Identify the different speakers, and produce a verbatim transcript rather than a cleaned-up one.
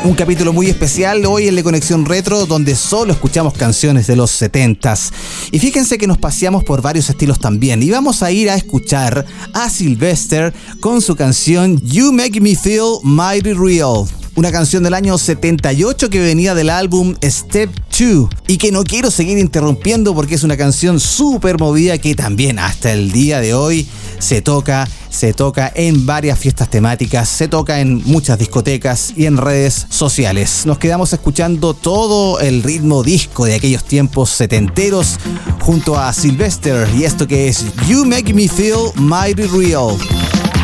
Speaker 1: Un capítulo muy especial hoy en la Conexión Retro, donde solo escuchamos canciones de los setentas. Y fíjense que nos paseamos por varios estilos también. Y vamos a ir a escuchar a Sylvester con su canción You Make Me Feel Mighty Real. Una canción del año setenta y ocho que venía del álbum Step dos y que no quiero seguir interrumpiendo porque es una canción súper movida que también hasta el día de hoy se toca, se toca en varias fiestas temáticas, se toca en muchas discotecas y en redes sociales. Nos quedamos escuchando todo el ritmo disco de aquellos tiempos setenteros junto a Sylvester y esto que es You Make Me Feel Mighty Real.